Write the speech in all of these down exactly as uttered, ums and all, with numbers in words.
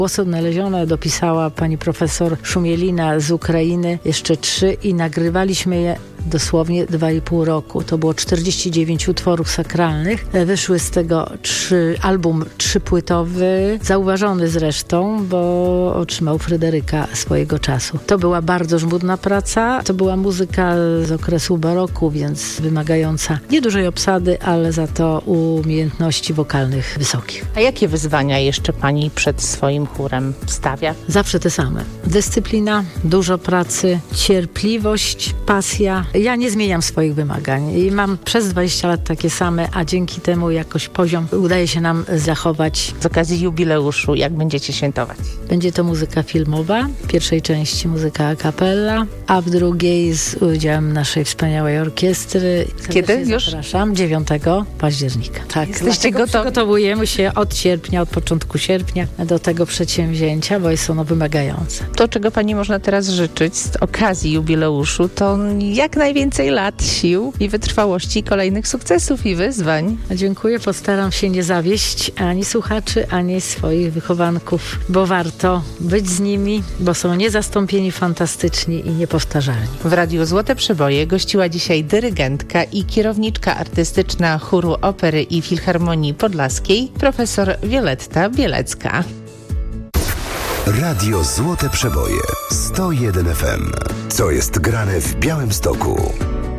Głosy odnalezione dopisała pani profesor Szumielina z Ukrainy, jeszcze trzy i nagrywaliśmy je dosłownie dwa i pół roku. To było czterdzieści dziewięć utworów sakralnych. Wyszły z tego trzy, album trzypłytowy, zauważony zresztą, bo otrzymał Fryderyka swojego czasu. To była bardzo żmudna praca. To była muzyka z okresu baroku, więc wymagająca niedużej obsady, ale za to umiejętności wokalnych wysokich. A jakie wyzwania jeszcze pani przed swoim chórem stawia? Zawsze te same. Dyscyplina, dużo pracy, cierpliwość, pasja. Ja nie zmieniam swoich wymagań i mam przez dwadzieścia lat takie same, a dzięki temu jakoś poziom udaje się nam zachować. Z okazji jubileuszu, jak będziecie świętować? Będzie to muzyka filmowa, w pierwszej części muzyka a cappella, a w drugiej z udziałem naszej wspaniałej orkiestry. Kiedy już? Zapraszam, dziewiątego października. Tak, jesteście gotowi? Przygotowujemy się od sierpnia, od początku sierpnia do tego przedsięwzięcia, bo jest ono wymagające. To, czego pani można teraz życzyć z okazji jubileuszu, to jak najwięcej lat, sił i wytrwałości, kolejnych sukcesów i wyzwań. Dziękuję, postaram się nie zawieść ani słuchaczy, ani swoich wychowanków, bo warto być z nimi, bo są niezastąpieni, fantastyczni i niepowtarzalni. W Radiu Złote Przeboje gościła dzisiaj dyrygentka i kierowniczka artystyczna chóru Opery i Filharmonii Podlaskiej, profesor Wioletta Bielecka. Radio Złote Przeboje sto jeden F M. Co jest grane w Białymstoku?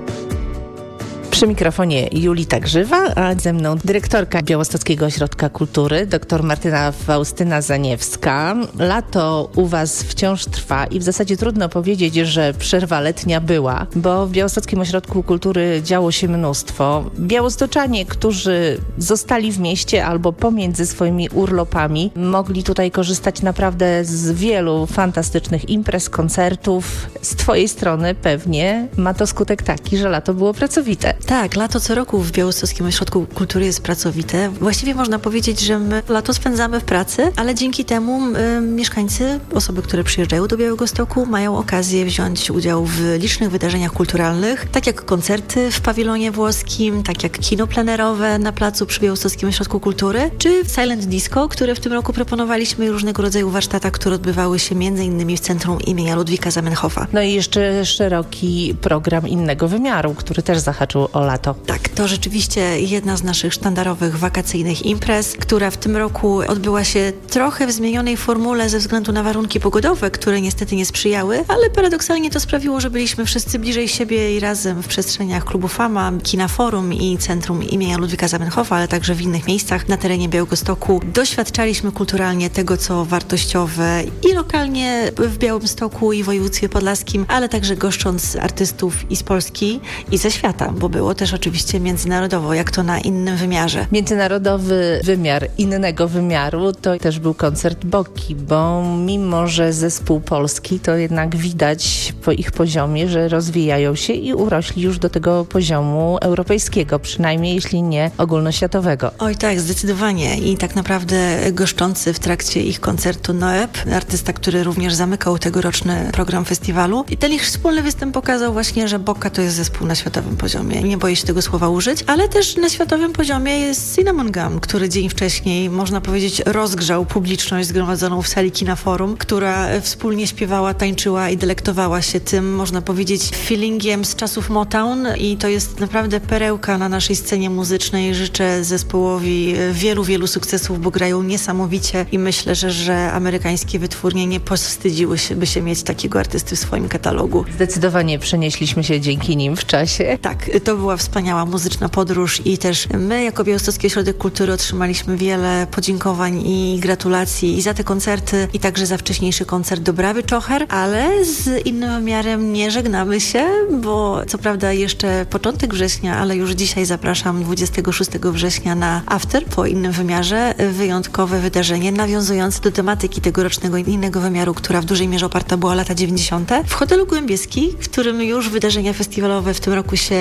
Przy mikrofonie Julita Grzywa, a ze mną dyrektorka Białostockiego Ośrodka Kultury, dr Martyna Faustyna Zaniewska. Lato u was wciąż trwa i w zasadzie trudno powiedzieć, że przerwa letnia była, bo w Białostockim Ośrodku Kultury działo się mnóstwo. Białostoczanie, którzy zostali w mieście albo pomiędzy swoimi urlopami, mogli tutaj korzystać naprawdę z wielu fantastycznych imprez, koncertów. Z twojej strony pewnie ma to skutek taki, że lato było pracowite. Tak, lato co roku w Białostockim Ośrodku Kultury jest pracowite. Właściwie można powiedzieć, że my lato spędzamy w pracy, ale dzięki temu y, mieszkańcy, osoby, które przyjeżdżają do Białegostoku, mają okazję wziąć udział w licznych wydarzeniach kulturalnych, tak jak koncerty w pawilonie włoskim, tak jak kino plenerowe na placu przy Białostockim Ośrodku Kultury, czy Silent Disco, które w tym roku proponowaliśmy, różnego rodzaju warsztatach, które odbywały się między innymi w Centrum imienia Ludwika Zamenhofa. No i jeszcze szeroki program innego wymiaru, który też zahaczył o lato. Tak, to rzeczywiście jedna z naszych sztandarowych wakacyjnych imprez, która w tym roku odbyła się trochę w zmienionej formule ze względu na warunki pogodowe, które niestety nie sprzyjały, ale paradoksalnie to sprawiło, że byliśmy wszyscy bliżej siebie i razem w przestrzeniach klubu Fama, Kina Forum i Centrum imienia Ludwika Zamenhofa, ale także w innych miejscach na terenie Białegostoku. Doświadczaliśmy kulturalnie tego, co wartościowe i lokalnie w Białymstoku i województwie podlaskim, ale także goszcząc artystów i z Polski i ze świata, bo było też oczywiście międzynarodowo, jak to na innym wymiarze. Międzynarodowy wymiar innego wymiaru to też był koncert Boki, bo mimo, że zespół polski, to jednak widać po ich poziomie, że rozwijają się i urośli już do tego poziomu europejskiego, przynajmniej jeśli nie ogólnoświatowego. Oj tak, zdecydowanie. I tak naprawdę goszczący w trakcie ich koncertu Noeb, artysta, który również zamykał tegoroczny program festiwalu. I ten ich wspólny występ pokazał właśnie, że Boka to jest zespół na światowym poziomie. Nie boję się tego słowa użyć, ale też na światowym poziomie jest Cinnamon Gum, który dzień wcześniej, można powiedzieć, rozgrzał publiczność zgromadzoną w sali Kina Forum, która wspólnie śpiewała, tańczyła i delektowała się tym, można powiedzieć, feelingiem z czasów Motown i to jest naprawdę perełka na naszej scenie muzycznej. Życzę zespołowi wielu, wielu sukcesów, bo grają niesamowicie i myślę, że, że amerykańskie wytwórnie nie powstydziły się, by się mieć takiego artysty w swoim katalogu. Zdecydowanie przenieśliśmy się dzięki nim w czasie. Tak, to była wspaniała muzyczna podróż i też my jako Białostocki Ośrodek Kultury otrzymaliśmy wiele podziękowań i gratulacji i za te koncerty i także za wcześniejszy koncert Dobrawy Czocher, ale z innym wymiarem nie żegnamy się, bo co prawda jeszcze początek września, ale już dzisiaj zapraszam dwudziestego szóstego września na After po innym wymiarze, wyjątkowe wydarzenie nawiązujące do tematyki tegorocznego innego wymiaru, która w dużej mierze oparta była o lata dziewięćdziesiąte w hotelu Głębieski, w którym już wydarzenia festiwalowe w tym roku się odbyły.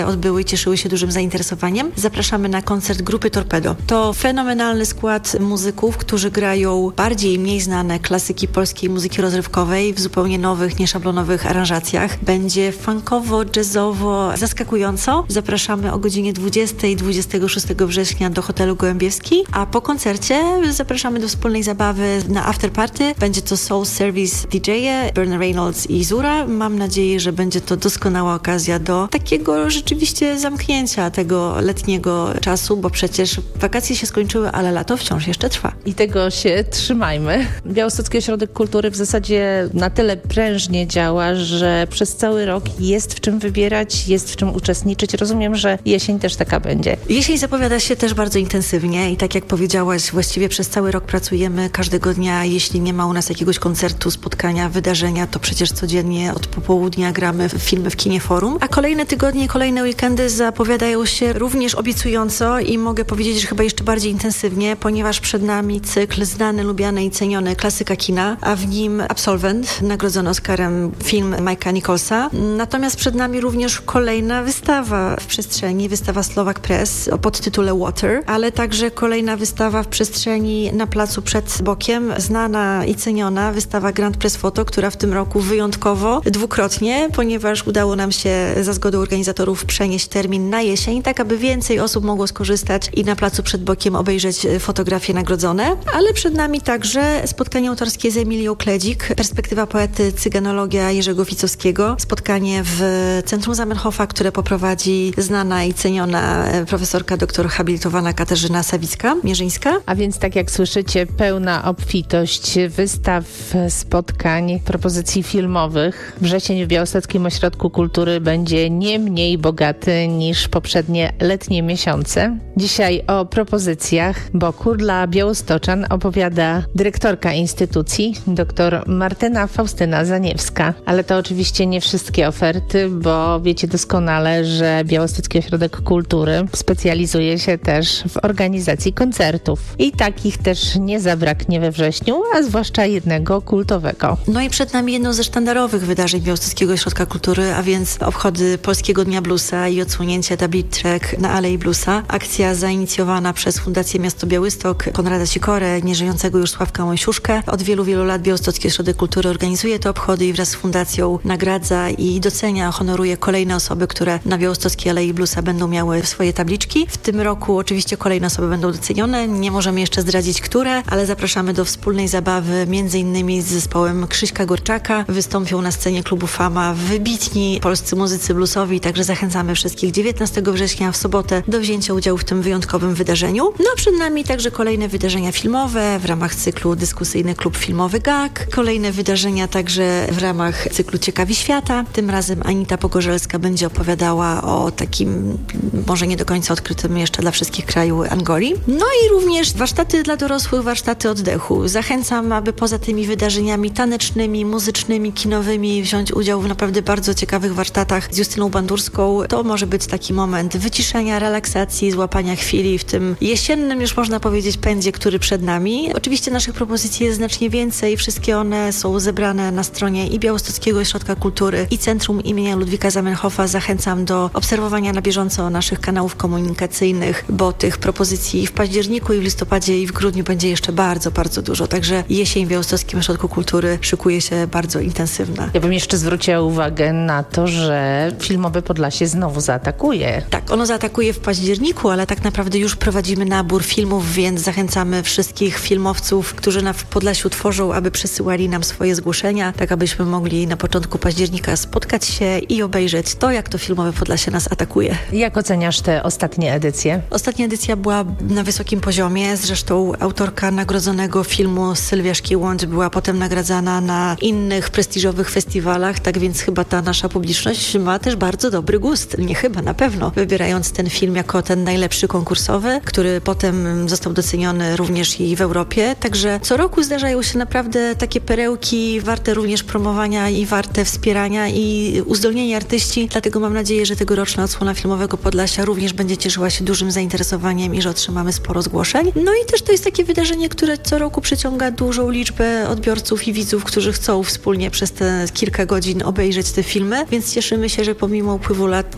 cieszyły się dużym zainteresowaniem. Zapraszamy na koncert grupy Torpedo. To fenomenalny skład muzyków, którzy grają bardziej i mniej znane klasyki polskiej muzyki rozrywkowej w zupełnie nowych, nieszablonowych aranżacjach. Będzie funkowo, jazzowo, zaskakująco. Zapraszamy o godzinie dwudziestej dwudziestego szóstego września do hotelu Gołębiewski, a po koncercie zapraszamy do wspólnej zabawy na afterparty. Będzie to Soul Service D J-e, Bernard Reynolds i Zura. Mam nadzieję, że będzie to doskonała okazja do takiego rzeczywiście zamknięcia tego letniego czasu, bo przecież wakacje się skończyły, ale lato wciąż jeszcze trwa. I tego się trzymajmy. Białostocki Ośrodek Kultury w zasadzie na tyle prężnie działa, że przez cały rok jest w czym wybierać, jest w czym uczestniczyć. Rozumiem, że jesień też taka będzie. Jesień zapowiada się też bardzo intensywnie i tak jak powiedziałaś, właściwie przez cały rok pracujemy każdego dnia. Jeśli nie ma u nas jakiegoś koncertu, spotkania, wydarzenia, to przecież codziennie od popołudnia gramy w filmy w Kinie Forum. A kolejne tygodnie, kolejne weekendy zapowiadają się również obiecująco i mogę powiedzieć, że chyba jeszcze bardziej intensywnie, ponieważ przed nami cykl znany, lubiany i ceniony klasyka kina, a w nim Absolvent, nagrodzony Oscarem film Mike'a Nicholsa. Natomiast przed nami również kolejna wystawa w przestrzeni, wystawa Slovak Press o podtytule Water, ale także kolejna wystawa w przestrzeni na placu przed Bokiem, znana i ceniona wystawa Grand Press Photo, która w tym roku wyjątkowo dwukrotnie, ponieważ udało nam się za zgodą organizatorów przenieść termin na jesień, tak aby więcej osób mogło skorzystać i na placu przed Bokiem obejrzeć fotografie nagrodzone, ale przed nami także spotkanie autorskie z Emilią Kledzik, perspektywa poety, cyganologia Jerzego Ficowskiego, spotkanie w Centrum Zamenhofa, które poprowadzi znana i ceniona profesorka doktor habilitowana Katarzyna Sawicka-Mierzyńska. A więc tak jak słyszycie, pełna obfitość wystaw, spotkań, propozycji filmowych. Wrzesień w Białostockim Ośrodku Kultury będzie nie mniej bogaty niż poprzednie letnie miesiące. Dzisiaj o propozycjach, bo kur dla białostoczan opowiada dyrektorka instytucji, dr Martyna Faustyna Zaniewska. Ale to oczywiście nie wszystkie oferty, bo wiecie doskonale, że Białostocki Ośrodek Kultury specjalizuje się też w organizacji koncertów. I takich też nie zabraknie we wrześniu, a zwłaszcza jednego kultowego. No i przed nami jedno ze sztandarowych wydarzeń Białostockiego Ośrodka Kultury, a więc obchody Polskiego Dnia Bluesa i odsłonięcie Double Track na Alei Bluesa. Akcja zainicjowana przez Fundację Miasto Białystok, Konrada Sikorę, nieżyjącego już Sławka Mojsiuszkę. Od wielu, wielu lat Białostocki Ośrodek Kultury organizuje te obchody i wraz z Fundacją nagradza i docenia, honoruje kolejne osoby, które na Białostockiej Alei Bluesa będą miały swoje tabliczki. W tym roku oczywiście kolejne osoby będą docenione. Nie możemy jeszcze zdradzić, które, ale zapraszamy do wspólnej zabawy, między innymi z zespołem Krzyśka Gorczaka. Wystąpią na scenie klubu Fama wybitni polscy muzycy bluesowi, także zachęcamy wszystkich dziewiętnastego września w sobotę do wzięcia udziału w tym wyjątkowym wydarzeniu. No a przed nami także kolejne wydarzenia filmowe w ramach cyklu Dyskusyjny Klub Filmowy G A K. Kolejne wydarzenia także w ramach cyklu Ciekawi Świata. Tym razem Anita Pogorzelska będzie opowiadała o takim, może nie do końca odkrytym jeszcze dla wszystkich kraju Angolii. No i również warsztaty dla dorosłych, warsztaty oddechu. Zachęcam, aby poza tymi wydarzeniami tanecznymi, muzycznymi, kinowymi wziąć udział w naprawdę bardzo ciekawych warsztatach z Justyną Bandurską. To może być taki moment wyciszenia, relaksacji, złapania chwili w tym jesiennym, już można powiedzieć, pędzie, który przed nami. Oczywiście naszych propozycji jest znacznie więcej. Wszystkie one są zebrane na stronie i Białostockiego Ośrodka Kultury, i Centrum imienia Ludwika Zamenhofa. Zachęcam do obserwowania na bieżąco naszych kanałów komunikacyjnych, bo tych propozycji w październiku i w listopadzie i w grudniu będzie jeszcze bardzo, bardzo dużo. Także jesień w Białostockim Ośrodku Kultury szykuje się bardzo intensywna. Ja bym jeszcze zwróciła uwagę na to, że Filmowe Podlasie znowu zaatakuje. Tak, ono zaatakuje w październiku, ale tak naprawdę już prowadzimy nabór filmów, więc zachęcamy wszystkich filmowców, którzy na Podlasiu tworzą, aby przesyłali nam swoje zgłoszenia, tak abyśmy mogli na początku października spotkać się i obejrzeć to, jak to Filmowe Podlasie nas atakuje. Jak oceniasz te ostatnie edycje? Ostatnia edycja była na wysokim poziomie, zresztą autorka nagrodzonego filmu Sylwia Szkiłądź była potem nagradzana na innych prestiżowych festiwalach, tak więc chyba ta nasza publiczność ma też bardzo dobry gust, nie chyba, na pewno, wybierając ten film jako ten najlepszy konkursowy, który potem został doceniony również i w Europie, także co roku zdarzają się naprawdę takie perełki warte również promowania i warte wspierania i uzdolnieni artyści, dlatego mam nadzieję, że tegoroczna odsłona Filmowego Podlasia również będzie cieszyła się dużym zainteresowaniem i że otrzymamy sporo zgłoszeń. No i też to jest takie wydarzenie, które co roku przyciąga dużą liczbę odbiorców i widzów, którzy chcą wspólnie przez te kilka godzin obejrzeć te filmy, więc cieszymy się, że pomimo upływu lat cały czas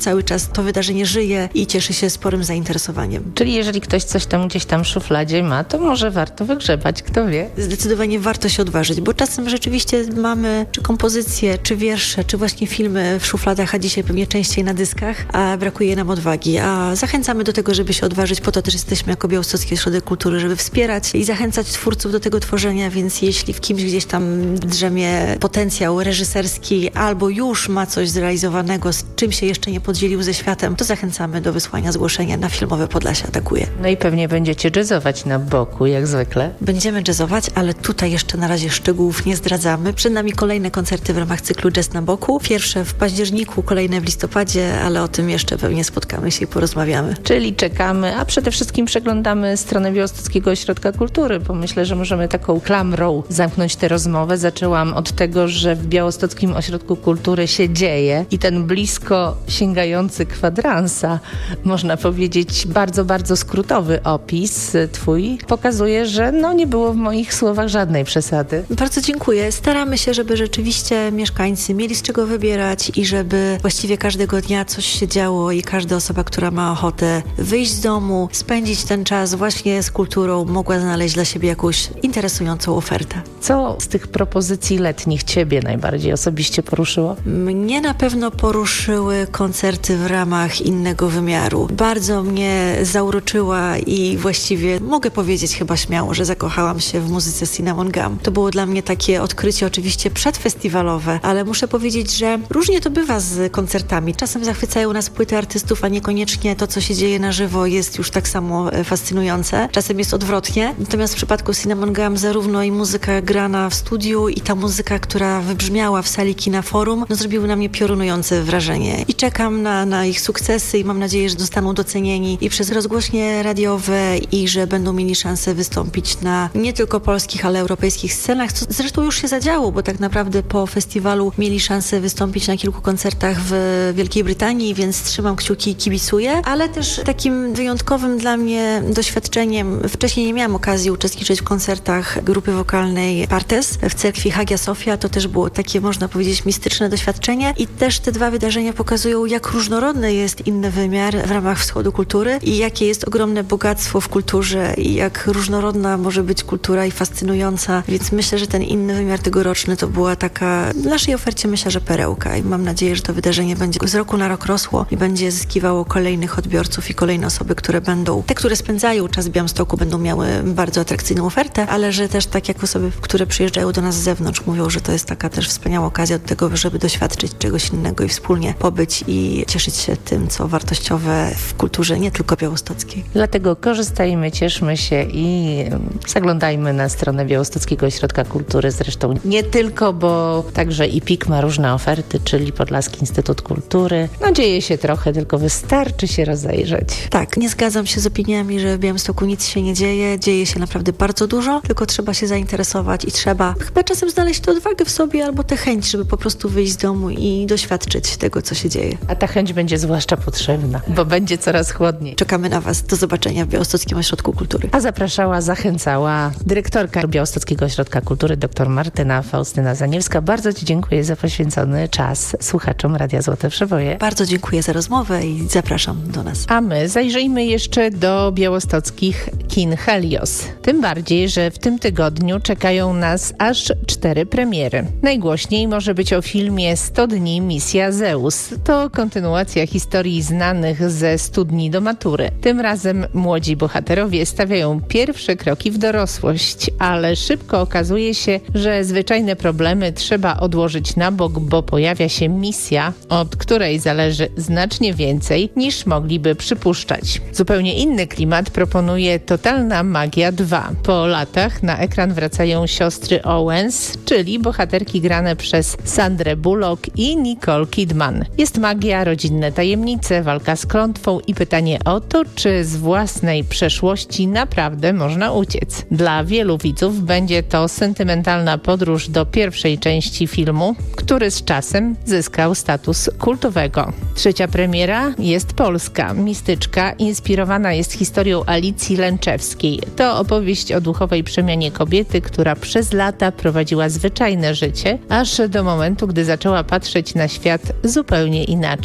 czas to wydarzenie żyje i cieszy się sporym zainteresowaniem. Czyli jeżeli ktoś coś tam gdzieś tam w szufladzie ma, to może warto wygrzebać, kto wie. Zdecydowanie warto się odważyć, bo czasem rzeczywiście mamy czy kompozycje, czy wiersze, czy właśnie filmy w szufladach, a dzisiaj pewnie częściej na dyskach, a brakuje nam odwagi. A zachęcamy do tego, żeby się odważyć, po to też jesteśmy jako Białostocki Ośrodek Kultury, żeby wspierać i zachęcać twórców do tego tworzenia, więc jeśli w kimś gdzieś tam drzemie potencjał reżyserski albo już ma coś zrealizowanego, z czym się jeszcze nie podzielił ze światem, to zachęcamy do wysłania zgłoszenia na Filmowe Podlasie Atakuje. No i pewnie będziecie jazzować na boku, jak zwykle. Będziemy jazzować, ale tutaj jeszcze na razie szczegółów nie zdradzamy. Przed nami kolejne koncerty w ramach cyklu Jazz na boku. Pierwsze w październiku, kolejne w listopadzie, ale o tym jeszcze pewnie spotkamy się i porozmawiamy. Czyli czekamy, a przede wszystkim przeglądamy stronę Białostockiego Ośrodka Kultury, bo myślę, że możemy taką klamrą zamknąć tę rozmowę. Zaczęłam od tego, że w Białostockim Ośrodku Kultury się dzieje i ten blisko sięgający kwadransa, można powiedzieć bardzo, bardzo skrótowy opis twój pokazuje, że no nie było w moich słowach żadnej przesady. Bardzo dziękuję. Staramy się, żeby rzeczywiście mieszkańcy mieli z czego wybierać i żeby właściwie każdego dnia coś się działo i każda osoba, która ma ochotę wyjść z domu, spędzić ten czas właśnie z kulturą, mogła znaleźć dla siebie jakąś interesującą ofertę. Co z tych propozycji letnich ciebie najbardziej osobiście poruszyło? Mnie na pewno poruszyły koncerty w ramach innego wymiaru. Bardzo mnie zauroczyła i właściwie mogę powiedzieć chyba śmiało, że zakochałam się w muzyce Cinnamon Gum. To było dla mnie takie odkrycie oczywiście przedfestiwalowe, ale muszę powiedzieć, że różnie to bywa z koncertami. Czasem zachwycają nas płyty artystów, a niekoniecznie to, co się dzieje na żywo, jest już tak samo fascynujące. Czasem jest odwrotnie. Natomiast w przypadku Cinnamon Gum zarówno i muzyka grana w studiu i ta muzyka, która wybrzmiała w sali Kina Forum, no zrobiły na mnie piorunujące wrażenie. I czekam na, na ich sukcesy i mam nadzieję, że zostaną docenieni i przez rozgłośnie radiowe i że będą mieli szansę wystąpić na nie tylko polskich, ale europejskich scenach, co zresztą już się zadziało, bo tak naprawdę po festiwalu mieli szansę wystąpić na kilku koncertach w Wielkiej Brytanii, więc trzymam kciuki i kibicuję, ale też takim wyjątkowym dla mnie doświadczeniem, wcześniej nie miałam okazji uczestniczyć w koncertach grupy wokalnej Partes w cerkwi Hagia Sofia, to też było takie, można powiedzieć, mistyczne doświadczenie i też te dwa wydarzenia pokazują, jak różnorodny jest inny wymiar w ramach Wschodu Kultury i jakie jest ogromne bogactwo w kulturze i jak różnorodna może być kultura i fascynująca, więc myślę, że ten inny wymiar tegoroczny to była taka w naszej ofercie, myślę, że perełka i mam nadzieję, że to wydarzenie będzie z roku na rok rosło i będzie zyskiwało kolejnych odbiorców i kolejne osoby, które będą, te, które spędzają czas w Białymstoku, będą miały bardzo atrakcyjną ofertę, ale że też tak jak osoby, które przyjeżdżają do nas z zewnątrz, mówią, że to jest taka też wspaniała okazja do tego, żeby doświadczyć czegoś innego i wspólnie pobyć i cieszyć się tym, co wartościowe w kulturze nie tylko białostockiej. Dlatego korzystajmy, cieszmy się i zaglądajmy na stronę Białostockiego Ośrodka Kultury. Zresztą nie tylko, bo także i P I K ma różne oferty, czyli Podlaski Instytut Kultury. No dzieje się trochę, tylko wystarczy się rozejrzeć. Tak, nie zgadzam się z opiniami, że w Białymstoku nic się nie dzieje. Dzieje się naprawdę bardzo dużo, tylko trzeba się zainteresować i trzeba chyba czasem znaleźć tę odwagę w sobie albo tę chęć, żeby po prostu wyjść z domu i doświadczyć tego, co się dzieje. A ta chęć będzie zwłaszcza potrzebna, bo będzie coraz chłodniej. Czekamy na Was. Do zobaczenia w Białostockim Ośrodku Kultury. A zapraszała, zachęcała dyrektorka Białostockiego Ośrodka Kultury dr Martyna Faustyna Zaniewska. Bardzo Ci dziękuję za poświęcony czas słuchaczom Radia Złote Przeboje. Bardzo dziękuję za rozmowę i zapraszam do nas. A my zajrzyjmy jeszcze do białostockich kin Helios. Tym bardziej, że w tym tygodniu czekają nas aż cztery premiery. Najgłośniej może być o filmie sto dni Misja Zeus. To kontynuacja historii znanych ze studni do matury. Tym razem młodzi bohaterowie stawiają pierwsze kroki w dorosłość, ale szybko okazuje się, że zwyczajne problemy trzeba odłożyć na bok, bo pojawia się misja, od której zależy znacznie więcej niż mogliby przypuszczać. Zupełnie inny klimat proponuje Totalna Magia dwa. Po latach na ekran wracają siostry Owens, czyli bohaterki grane przez Sandrę Bullock i Nicole Kidman. Jest magia, rodzinne tajemnice, walka z klątwą i pytanie o to, czy z własnej przeszłości naprawdę można uciec. Dla wielu widzów będzie to sentymentalna podróż do pierwszej części filmu, który z czasem zyskał status kultowego. Trzecia premiera jest polska. Mistyczka inspirowana jest historią Alicji Lęczewskiej. To opowieść o duchowej przemianie kobiety, która przez lata prowadziła zwyczajne życie, aż do momentu, gdy zaczęła patrzeć na świat zupełnie inaczej.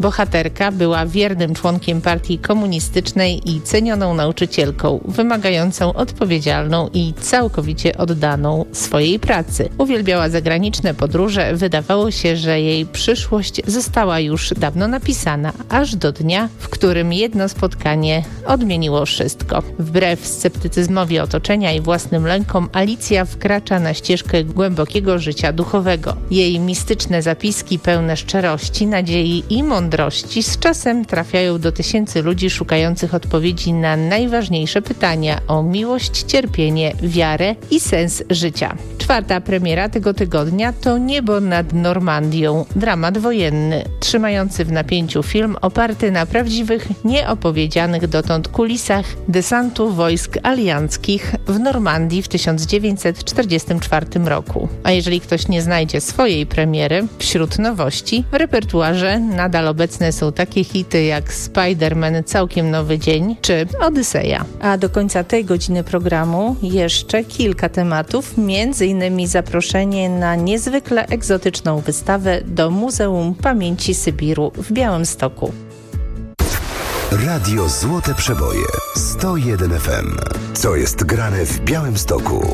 Bohaterka była wiernym członkiem partii komunistycznej i cenioną nauczycielką, wymagającą, odpowiedzialną i całkowicie oddaną swojej pracy. Uwielbiała zagraniczne podróże, wydawało się, że jej przyszłość została już dawno napisana, aż do dnia, w którym jedno spotkanie odmieniło wszystko. Wbrew sceptycyzmowi otoczenia i własnym lękom, Alicja wkracza na ścieżkę głębokiego życia duchowego. Jej mistyczne zapiski pełne szczerości, nadziei i mądrości z czasem trafiają do tysięcy ludzi szukających odpowiedzi na najważniejsze pytania o miłość, cierpienie, wiarę i sens życia. Czwarta premiera tego tygodnia to Niebo nad Normandią, dramat wojenny, trzymający w napięciu film oparty na prawdziwych, nieopowiedzianych dotąd kulisach desantu wojsk alianckich w Normandii w tysiąc dziewięćset czterdziestym czwartym roku. A jeżeli ktoś nie znajdzie swojej premiery, wśród nowości w repertuarze nadal obecne są takie hity jak Spider-Man Całkiem Nowy Dzień czy Odyseja. A do końca tej godziny programu jeszcze kilka tematów, między innymi zaproszenie na niezwykle egzotyczną wystawę do Muzeum Pamięci Sybiru w Białymstoku. Radio Złote Przeboje sto jeden F M. Co jest grane w Białymstoku?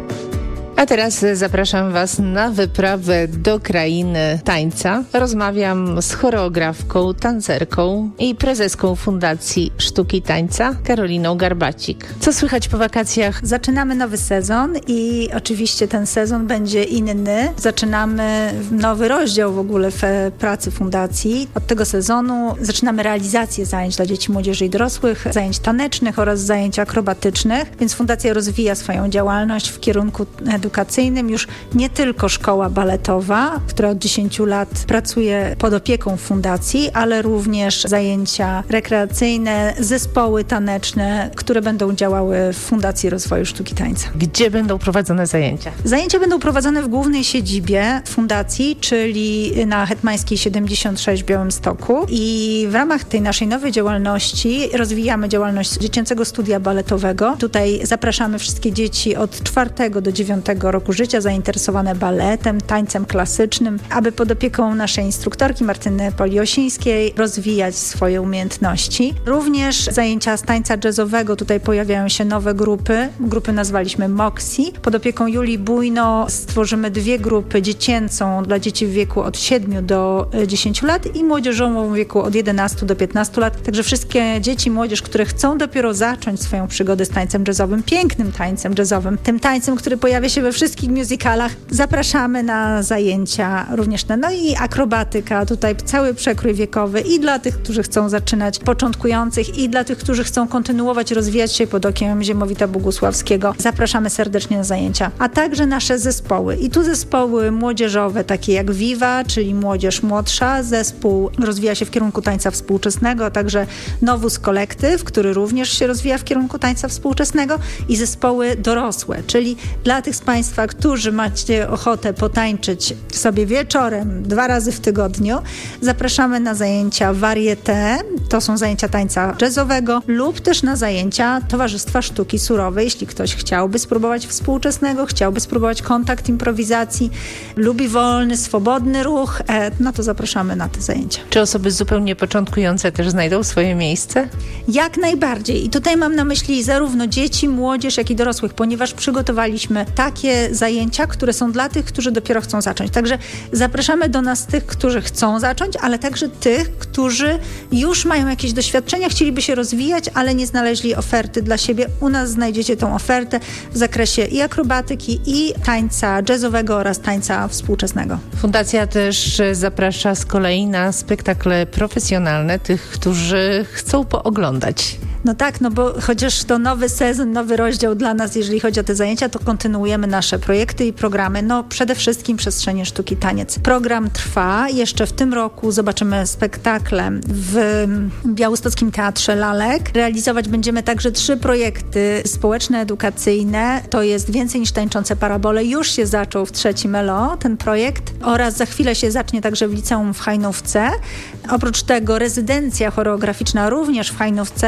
A teraz zapraszam Was na wyprawę do krainy tańca. Rozmawiam z choreografką, tancerką i prezeską Fundacji Sztuki Tańca, Karoliną Garbacik. Co słychać po wakacjach? Zaczynamy nowy sezon i oczywiście ten sezon będzie inny. Zaczynamy nowy rozdział w ogóle w pracy Fundacji. Od tego sezonu zaczynamy realizację zajęć dla dzieci, młodzieży i dorosłych, zajęć tanecznych oraz zajęć akrobatycznych, więc Fundacja rozwija swoją działalność w kierunku edukacyjnym. edukacyjnym już nie tylko szkoła baletowa, która od dziesięciu lat pracuje pod opieką fundacji, ale również zajęcia rekreacyjne, zespoły taneczne, które będą działały w Fundacji Rozwoju Sztuki Tańca. Gdzie będą prowadzone zajęcia? Zajęcia będą prowadzone w głównej siedzibie fundacji, czyli na Hetmańskiej siedemdziesiąt sześć w Białymstoku, i w ramach tej naszej nowej działalności rozwijamy działalność dziecięcego studia baletowego. Tutaj zapraszamy wszystkie dzieci od czwartego do dziewiątego roku życia zainteresowane baletem, tańcem klasycznym, aby pod opieką naszej instruktorki Martyny Poliosińskiej rozwijać swoje umiejętności. Również zajęcia z tańca jazzowego, tutaj pojawiają się nowe grupy. Grupy nazwaliśmy Moxie. Pod opieką Julii Bujno stworzymy dwie grupy: dziecięcą dla dzieci w wieku od siedmiu do dziesięciu lat i młodzieżową w wieku od jedenastu do piętnastu lat. Także wszystkie dzieci, młodzież, które chcą dopiero zacząć swoją przygodę z tańcem jazzowym, pięknym tańcem jazzowym, tym tańcem, który pojawia się we wszystkich musicalach, zapraszamy na zajęcia również na, no i akrobatyka, tutaj cały przekrój wiekowy i dla tych, którzy chcą zaczynać, początkujących, i dla tych, którzy chcą kontynuować, rozwijać się pod okiem Ziemowita Bogusławskiego. Zapraszamy serdecznie na zajęcia, a także nasze zespoły. I tu zespoły młodzieżowe, takie jak Viva, czyli młodzież młodsza, zespół rozwija się w kierunku tańca współczesnego, a także Novus Collective, który również się rozwija w kierunku tańca współczesnego, i zespoły dorosłe, czyli dla tych z Państwa, którzy macie ochotę potańczyć sobie wieczorem dwa razy w tygodniu, zapraszamy na zajęcia varieté, to są zajęcia tańca jazzowego, lub też na zajęcia Towarzystwa Sztuki Surowej. Jeśli ktoś chciałby spróbować współczesnego, chciałby spróbować kontakt improwizacji, lubi wolny, swobodny ruch, no to zapraszamy na te zajęcia. Czy osoby zupełnie początkujące też znajdą swoje miejsce? Jak najbardziej. I tutaj mam na myśli zarówno dzieci, młodzież, jak i dorosłych, ponieważ przygotowaliśmy takie zajęcia, które są dla tych, którzy dopiero chcą zacząć. Także zapraszamy do nas tych, którzy chcą zacząć, ale także tych, którzy już mają jakieś doświadczenia, chcieliby się rozwijać, ale nie znaleźli oferty dla siebie. U nas znajdziecie tą ofertę w zakresie i akrobatyki, i tańca jazzowego oraz tańca współczesnego. Fundacja też zaprasza z kolei na spektakle profesjonalne tych, którzy chcą pooglądać. No tak, no bo chociaż to nowy sezon, nowy rozdział dla nas, jeżeli chodzi o te zajęcia, to kontynuujemy nasze projekty i programy. No przede wszystkim Przestrzenie Sztuki Taniec. Program trwa. Jeszcze w tym roku zobaczymy spektakle w Białostockim Teatrze Lalek. Realizować będziemy także trzy projekty społeczne, edukacyjne. To jest Więcej niż tańczące parabole. Już się zaczął w trzecim L O ten projekt, oraz za chwilę się zacznie także w liceum w Hajnówce. Oprócz tego rezydencja choreograficzna również w Hajnówce. Rezydencja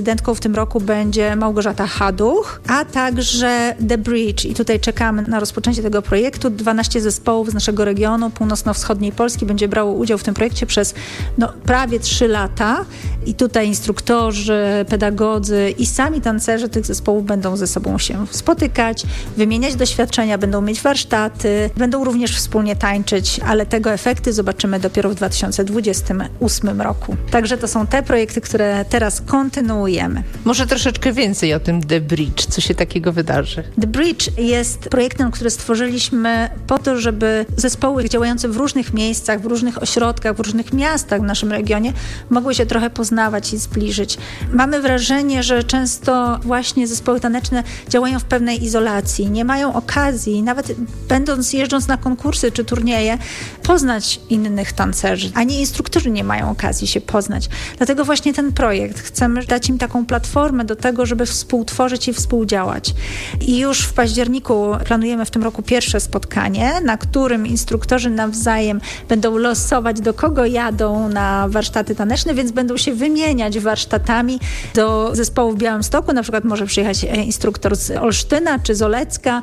rezydentką w tym roku będzie Małgorzata Haduch, a także The Bridge. I tutaj czekamy na rozpoczęcie tego projektu. dwanaście zespołów z naszego regionu północno-wschodniej Polski będzie brało udział w tym projekcie przez no, prawie trzy lata. I tutaj instruktorzy, pedagodzy i sami tancerze tych zespołów będą ze sobą się spotykać, wymieniać doświadczenia, będą mieć warsztaty, będą również wspólnie tańczyć, ale tego efekty zobaczymy dopiero w dwa tysiące dwudziestym ósmym roku. Także to są te projekty, które teraz kontynuujemy. Może troszeczkę więcej o tym The Bridge. Co się takiego wydarzy? The Bridge jest projektem, który stworzyliśmy po to, żeby zespoły działające w różnych miejscach, w różnych ośrodkach, w różnych miastach w naszym regionie mogły się trochę poznawać i zbliżyć. Mamy wrażenie, że często właśnie zespoły taneczne działają w pewnej izolacji, nie mają okazji, nawet będąc, jeżdżąc na konkursy czy turnieje, poznać innych tancerzy, ani instruktorzy nie mają okazji się poznać. Dlatego właśnie ten projekt, chcemy dać im taką platformę do tego, żeby współtworzyć i współdziałać. I już w październiku planujemy w tym roku pierwsze spotkanie, na którym instruktorzy nawzajem będą losować, do kogo jadą na warsztaty taneczne, więc będą się wymieniać warsztatami do zespołu w Białymstoku. Na przykład może przyjechać instruktor z Olsztyna czy z Olecka,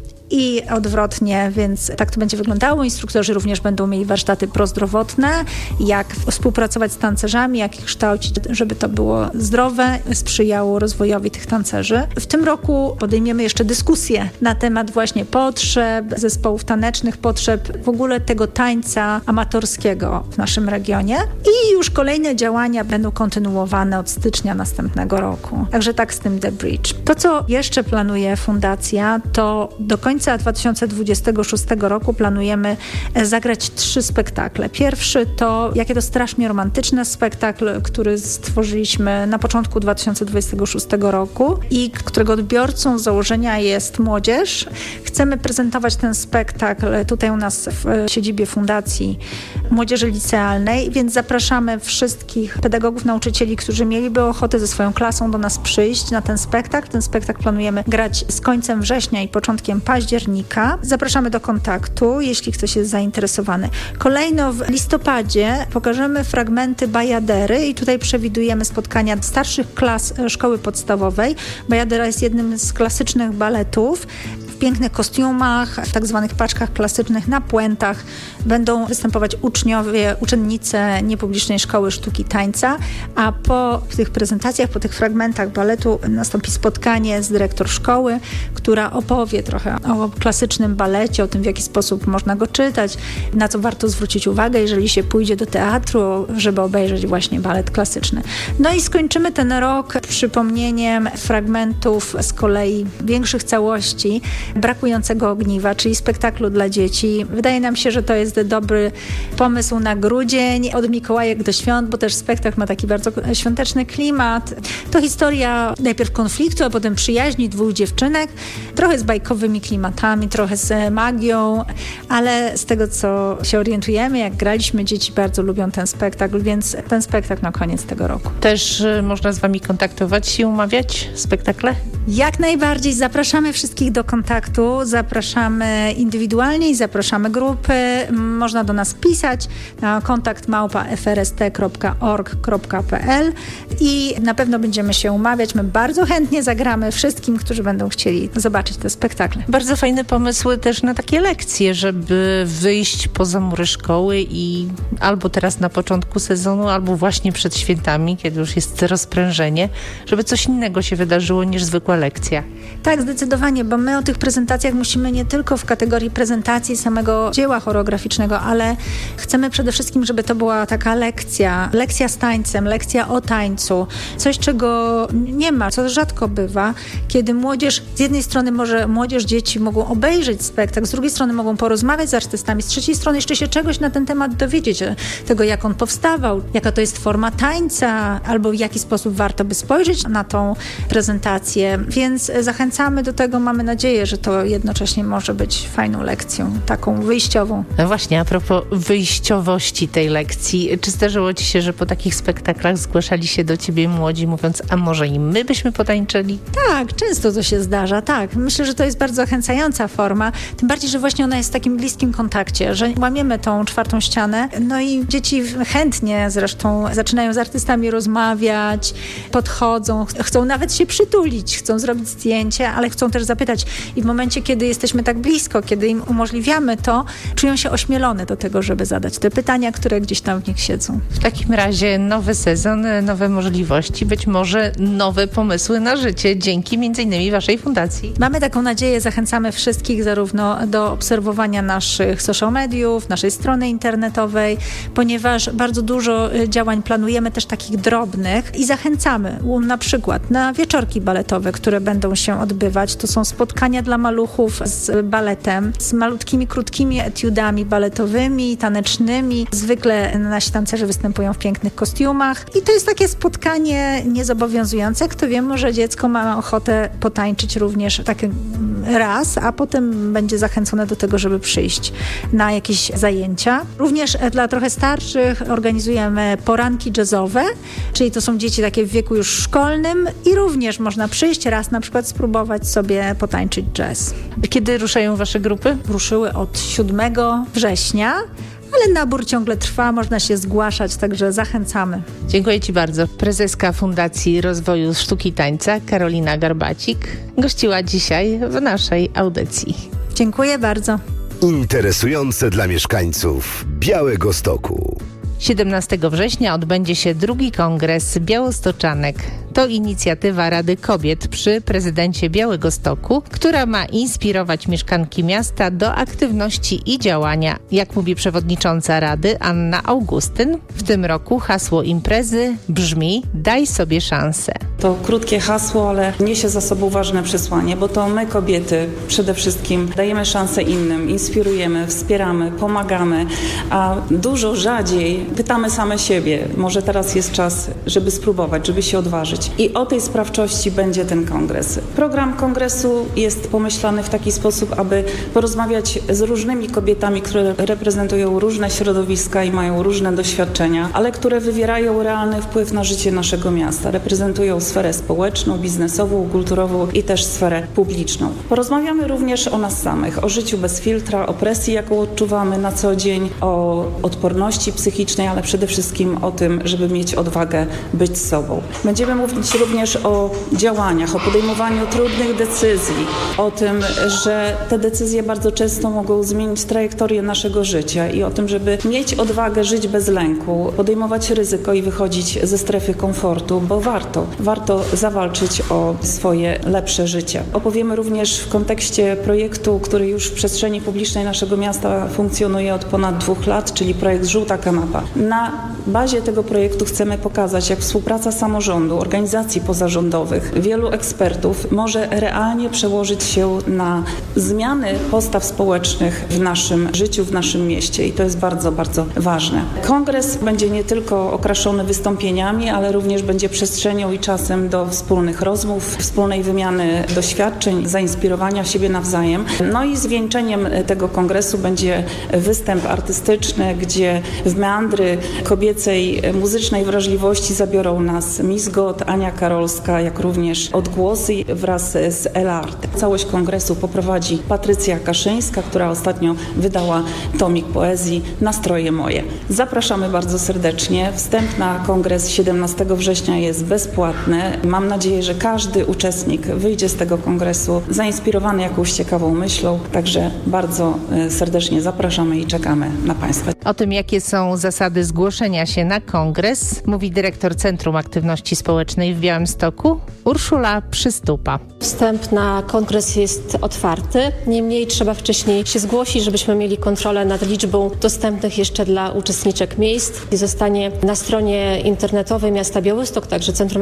i odwrotnie, więc tak to będzie wyglądało. Instruktorzy również będą mieli warsztaty prozdrowotne, jak współpracować z tancerzami, jak ich kształcić, żeby to było zdrowe, sprzyjało rozwojowi tych tancerzy. W tym roku podejmiemy jeszcze dyskusję na temat właśnie potrzeb zespołów tanecznych, potrzeb w ogóle tego tańca amatorskiego w naszym regionie i już kolejne działania będą kontynuowane od stycznia następnego roku. Także tak z tym The Bridge. To, co jeszcze planuje fundacja, to do końca dwa tysiące dwudziestego szóstego roku planujemy zagrać trzy spektakle. Pierwszy to Jakie to strasznie romantyczne spektakl, który stworzyliśmy na początku dwa tysiące dwudziestego szóstego roku i którego odbiorcą z założenia jest młodzież. Chcemy prezentować ten spektakl tutaj u nas w siedzibie Fundacji Młodzieży Licealnej, więc zapraszamy wszystkich pedagogów, nauczycieli, którzy mieliby ochotę ze swoją klasą do nas przyjść na ten spektakl. Ten spektakl planujemy grać z końcem września i początkiem października. Zapraszamy do kontaktu, jeśli ktoś jest zainteresowany. Kolejno w listopadzie pokażemy fragmenty Bajadery i tutaj przewidujemy spotkania starszych klas szkoły podstawowej. Bajadera jest jednym z klasycznych baletów. W pięknych kostiumach, w tak zwanych paczkach klasycznych, na puentach będą występować uczniowie, uczennice niepublicznej Szkoły Sztuki Tańca, a po tych prezentacjach, po tych fragmentach baletu nastąpi spotkanie z dyrektor szkoły, która opowie trochę o klasycznym balecie, o tym, w jaki sposób można go czytać, na co warto zwrócić uwagę, jeżeli się pójdzie do teatru, żeby obejrzeć właśnie balet klasyczny. No i skończymy ten rok przypomnieniem fragmentów z kolei większych całości Brakującego ogniwa, czyli spektaklu dla dzieci. Wydaje nam się, że to jest dobry pomysł na grudzień, od Mikołajek do świąt, bo też spektakl ma taki bardzo świąteczny klimat. To historia najpierw konfliktu, a potem przyjaźni dwóch dziewczynek, trochę z bajkowymi klimatami, trochę z magią, ale z tego, co się orientujemy, jak graliśmy, dzieci bardzo lubią ten spektakl, więc ten spektakl na koniec tego roku. Też y, można z wami kontaktować się, umawiać spektakle? Jak najbardziej. Zapraszamy wszystkich do kontaktu. Zapraszamy indywidualnie i zapraszamy grupy. Można do nas pisać na kontakt małpa f r s t kropka org kropka p l i na pewno będziemy się umawiać. My bardzo chętnie zagramy wszystkim, którzy będą chcieli zobaczyć te spektakle. Bardzo fajne pomysły też na takie lekcje, żeby wyjść poza mury szkoły i albo teraz na początku sezonu, albo właśnie przed świętami, kiedy już jest rozprężenie, żeby coś innego się wydarzyło niż zwykła lekcja. Tak, zdecydowanie, bo my o tych prezentacjach musimy nie tylko w kategorii prezentacji samego dzieła choreograficznego, ale chcemy przede wszystkim, żeby to była taka lekcja, lekcja z tańcem, lekcja o tańcu. Coś, czego nie ma, co rzadko bywa, kiedy młodzież, z jednej strony może młodzież, dzieci mogą obejrzeć spektakl, z drugiej strony mogą porozmawiać z artystami, z trzeciej strony jeszcze się czegoś na ten temat dowiedzieć, tego jak on powstawał, jaka to jest forma tańca, albo w jaki sposób warto by spojrzeć na tą prezentację. Więc zachęcamy do tego, mamy nadzieję, że to jednocześnie może być fajną lekcją, taką wyjściową. No właśnie, a propos wyjściowości tej lekcji, czy zdarzyło ci się, że po takich spektaklach zgłaszali się do ciebie młodzi, mówiąc, a może i my byśmy potańczyli? Tak, często to się zdarza, tak. Myślę, że to jest bardzo zachęcająca forma, tym bardziej, że właśnie ona jest w takim bliskim kontakcie, że łamiemy tą czwartą ścianę, no i dzieci chętnie zresztą zaczynają z artystami rozmawiać, podchodzą, chcą nawet się przytulić, chcą zrobić zdjęcie, ale chcą też zapytać i w momencie, kiedy jesteśmy tak blisko, kiedy im umożliwiamy to, czują się ośmielone do tego, żeby zadać te pytania, które gdzieś tam w nich siedzą. W takim razie nowy sezon, nowe możliwości, być może nowe pomysły na życie dzięki między innymi waszej fundacji. Mamy taką nadzieję, zachęcamy wszystkich zarówno do obserwowania naszych social mediów, naszej strony internetowej, ponieważ bardzo dużo działań planujemy też takich drobnych i zachęcamy na przykład na wieczorki baletowe, które będą się odbywać. To są spotkania dla maluchów z baletem, z malutkimi, krótkimi etiudami baletowymi, tanecznymi. Zwykle nasi tancerze występują w pięknych kostiumach i to jest takie spotkanie niezobowiązujące. Kto wie, może dziecko ma ochotę potańczyć również tak raz, a potem będzie zachęcone do tego, żeby przyjść na jakieś zajęcia. Również dla trochę starszych organizujemy poranki jazzowe, czyli to są dzieci takie w wieku już szkolnym i również można przyjść raz na przykład spróbować sobie potańczyć jazz. Kiedy ruszają wasze grupy? Ruszyły od siódmego września, ale nabór ciągle trwa, można się zgłaszać, także zachęcamy. Dziękuję ci bardzo. Prezeska Fundacji Rozwoju Sztuki Tańca Karolina Garbacik gościła dzisiaj w naszej audycji. Dziękuję bardzo. Interesujące dla mieszkańców Białegostoku. siedemnastego września odbędzie się drugi kongres Białostoczanek. To inicjatywa Rady Kobiet przy prezydencie Białegostoku, która ma inspirować mieszkanki miasta do aktywności i działania. Jak mówi przewodnicząca Rady Anna Augustyn, w tym roku hasło imprezy brzmi „Daj sobie szansę”. To krótkie hasło, ale niesie za sobą ważne przesłanie, bo to my kobiety przede wszystkim dajemy szansę innym, inspirujemy, wspieramy, pomagamy, a dużo rzadziej pytamy same siebie, może teraz jest czas, żeby spróbować, żeby się odważyć. I o tej sprawczości będzie ten kongres. Program kongresu jest pomyślany w taki sposób, aby porozmawiać z różnymi kobietami, które reprezentują różne środowiska i mają różne doświadczenia, ale które wywierają realny wpływ na życie naszego miasta. Reprezentują sferę społeczną, biznesową, kulturową i też sferę publiczną. Porozmawiamy również o nas samych, o życiu bez filtra, o presji, jaką odczuwamy na co dzień, o odporności psychicznej, ale przede wszystkim o tym, żeby mieć odwagę być sobą. Będziemy mówić również o działaniach, o podejmowaniu trudnych decyzji, o tym, że te decyzje bardzo często mogą zmienić trajektorię naszego życia i o tym, żeby mieć odwagę żyć bez lęku, podejmować ryzyko i wychodzić ze strefy komfortu, bo warto. Warto zawalczyć o swoje lepsze życie. Opowiemy również w kontekście projektu, który już w przestrzeni publicznej naszego miasta funkcjonuje od ponad dwóch lat, czyli projekt Żółta Kanapa. Na bazie tego projektu chcemy pokazać, jak współpraca samorządu, organizacji pozarządowych, wielu ekspertów może realnie przełożyć się na zmiany postaw społecznych w naszym życiu, w naszym mieście i to jest bardzo, bardzo ważne. Kongres będzie nie tylko okraszony wystąpieniami, ale również będzie przestrzenią i czasem do wspólnych rozmów, wspólnej wymiany doświadczeń, zainspirowania siebie nawzajem. No i zwieńczeniem tego kongresu będzie występ artystyczny, gdzie w meandry kobiecej muzycznej wrażliwości zabiorą nas Miss God, Ania Karolska, jak również odgłosy wraz z Elart. Całość kongresu poprowadzi Patrycja Kaszyńska, która ostatnio wydała tomik poezji Nastroje moje. Zapraszamy bardzo serdecznie. Wstęp na kongres siedemnastego września jest bezpłatny. Mam nadzieję, że każdy uczestnik wyjdzie z tego kongresu zainspirowany jakąś ciekawą myślą. Także bardzo serdecznie zapraszamy i czekamy na Państwa. O tym, jakie są zasady zgłoszenia się na kongres, mówi dyrektor Centrum Aktywności Społecznej w Białymstoku Urszula Przystupa. Wstęp na kongres jest otwarty, niemniej trzeba wcześniej się zgłosić, żebyśmy mieli kontrolę nad liczbą dostępnych jeszcze dla uczestniczek miejsc. I zostanie na stronie internetowej miasta Białystok, także Centrum Aktywności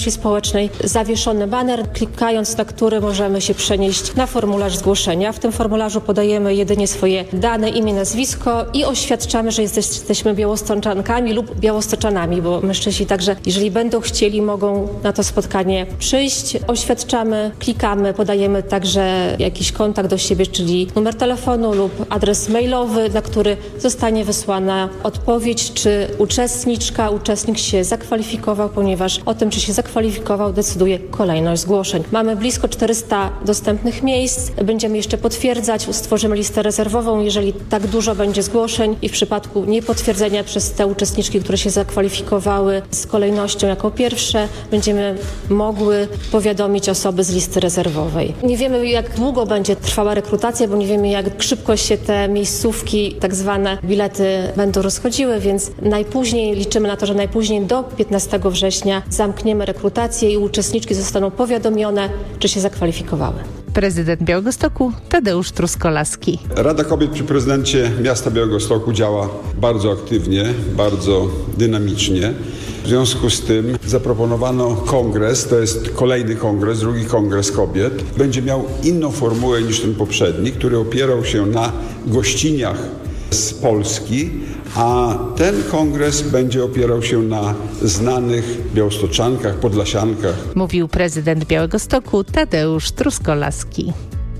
Sprawiedliwości Społecznej zawieszony baner, klikając na który możemy się przenieść na formularz zgłoszenia. W tym formularzu podajemy jedynie swoje dane, imię, nazwisko i oświadczamy, że jesteśmy białostoczzankami lub białostoczanami, bo mężczyźni także, jeżeli będą chcieli, mogą na to spotkanie przyjść. Oświadczamy, klikamy, podajemy także jakiś kontakt do siebie, czyli numer telefonu lub adres mailowy, na który zostanie wysłana odpowiedź, czy uczestniczka, uczestnik się zakwalifikował, ponieważ o tym, czy się zakwalifikował, decyduje kolejność zgłoszeń. Mamy blisko czterysta dostępnych miejsc. Będziemy jeszcze potwierdzać, stworzymy listę rezerwową, jeżeli tak dużo będzie zgłoszeń i w przypadku niepotwierdzenia przez te uczestniczki, które się zakwalifikowały z kolejnością jako pierwsze, będziemy mogły powiadomić osoby z listy rezerwowej. Nie wiemy, jak długo będzie trwała rekrutacja, bo nie wiemy, jak szybko się te miejscówki, tak zwane bilety będą rozchodziły, więc najpóźniej, liczymy na to, że najpóźniej do piętnastego września zamkniemy rekrutację i uczestniczki zostaną powiadomione, czy się zakwalifikowały. Prezydent Białegostoku Tadeusz Truskolaski. Rada Kobiet przy prezydencie miasta Białegostoku działa bardzo aktywnie, bardzo dynamicznie. W związku z tym zaproponowano kongres, to jest kolejny kongres, drugi kongres kobiet. Będzie miał inną formułę niż ten poprzedni, który opierał się na gościniach z Polski, a ten kongres będzie opierał się na znanych białostoczankach, podlasiankach. Mówił prezydent Białegostoku Tadeusz Truskolaski.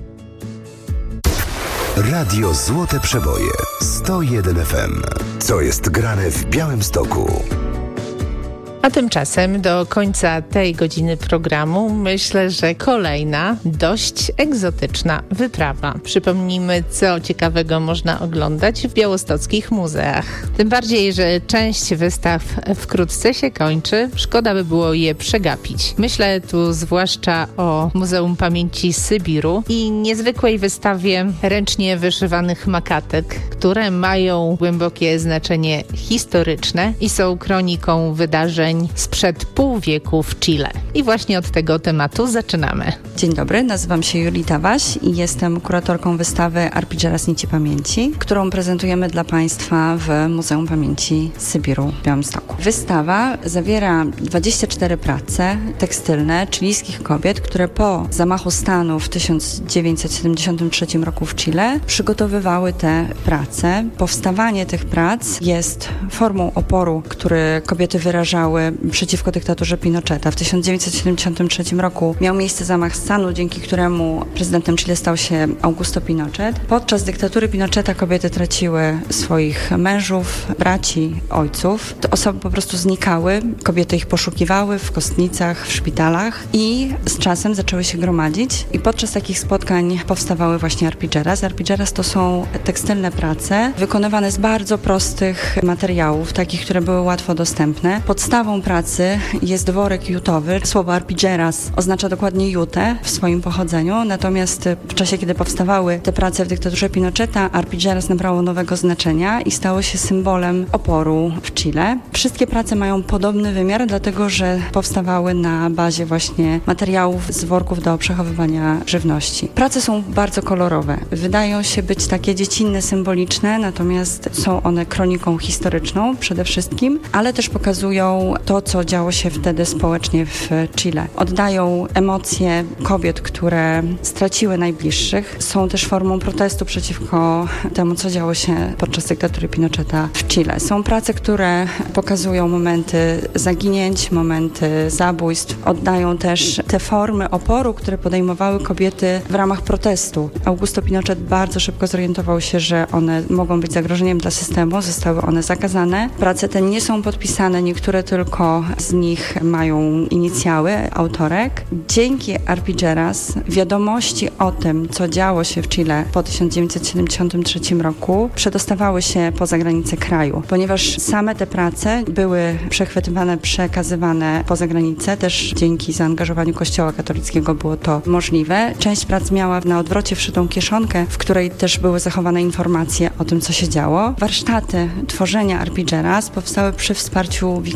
Radio Złote Przeboje sto jeden F M. Co jest grane w Białymstoku? A tymczasem do końca tej godziny programu myślę, że kolejna dość egzotyczna wyprawa. Przypomnijmy, co ciekawego można oglądać w białostockich muzeach. Tym bardziej, że część wystaw wkrótce się kończy. Szkoda by było je przegapić. Myślę tu zwłaszcza o Muzeum Pamięci Sybiru i niezwykłej wystawie ręcznie wyszywanych makatek, które mają głębokie znaczenie historyczne i są kroniką wydarzeń sprzed pół wieku w Chile. I właśnie od tego tematu zaczynamy. Dzień dobry, nazywam się Julita Waś i jestem kuratorką wystawy Arpidżeras Nici Pamięci, którą prezentujemy dla Państwa w Muzeum Pamięci Sybiru w Białymstoku. Wystawa zawiera dwadzieścia cztery prace tekstylne chilijskich kobiet, które po zamachu stanu w tysiąc dziewięćset siedemdziesiątym trzecim roku w Chile przygotowywały te prace. Powstawanie tych prac jest formą oporu, który kobiety wyrażały przeciwko dyktaturze Pinocheta. W tysiąc dziewięćset siedemdziesiątym trzecim roku miał miejsce zamach stanu, dzięki któremu prezydentem Chile stał się Augusto Pinochet. Podczas dyktatury Pinocheta kobiety traciły swoich mężów, braci, ojców. Te osoby po prostu znikały, kobiety ich poszukiwały w kostnicach, w szpitalach i z czasem zaczęły się gromadzić i podczas takich spotkań powstawały właśnie arpidżeras. Arpidżeras to są tekstylne prace wykonywane z bardzo prostych materiałów, takich, które były łatwo dostępne. Podstawą pracy jest worek jutowy. Słowo arpidżeras oznacza dokładnie jutę w swoim pochodzeniu, natomiast w czasie, kiedy powstawały te prace w dyktaturze Pinocheta, arpidżeras nabrało nowego znaczenia i stało się symbolem oporu w Chile. Wszystkie prace mają podobny wymiar, dlatego że powstawały na bazie właśnie materiałów z worków do przechowywania żywności. Prace są bardzo kolorowe. Wydają się być takie dziecinne, symboliczne, natomiast są one kroniką historyczną przede wszystkim, ale też pokazują to, co działo się wtedy społecznie w Chile. Oddają emocje kobiet, które straciły najbliższych. Są też formą protestu przeciwko temu, co działo się podczas dyktatury Pinocheta w Chile. Są prace, które pokazują momenty zaginięć, momenty zabójstw. Oddają też te formy oporu, które podejmowały kobiety w ramach protestu. Augusto Pinochet bardzo szybko zorientował się, że one mogą być zagrożeniem dla systemu. Zostały one zakazane. Prace te nie są podpisane, niektóre tylko z nich mają inicjały autorek. Dzięki arpidżeras wiadomości o tym, co działo się w Chile po tysiąc dziewięćset siedemdziesiątym trzecim roku przedostawały się poza granice kraju, ponieważ same te prace były przechwytywane, przekazywane poza granicę. Też dzięki zaangażowaniu Kościoła katolickiego było to możliwe. Część prac miała na odwrocie wszytą kieszonkę, w której też były zachowane informacje o tym, co się działo. Warsztaty tworzenia arpidżeras powstały przy wsparciu wikariatu